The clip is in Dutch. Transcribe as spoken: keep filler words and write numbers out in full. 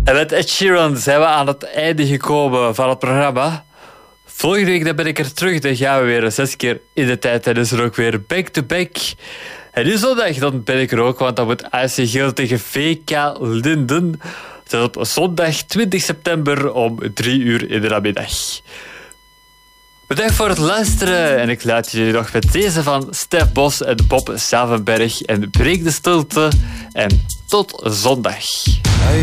En met Ed Sheeran zijn we aan het einde gekomen van het programma. Volgende week dan ben ik er terug. Dan gaan we weer zes keer in de tijd. En is er ook weer back-to-back. En nu zondag dan ben ik er ook. Want dan moet A C Geel tegen V K Linden. Dat is op zondag twintig september om drie uur in de namiddag. Bedankt voor het luisteren. En ik laat jullie nog met deze van Stef Bos en Bob Savenberg. En breek de stilte. En tot zondag.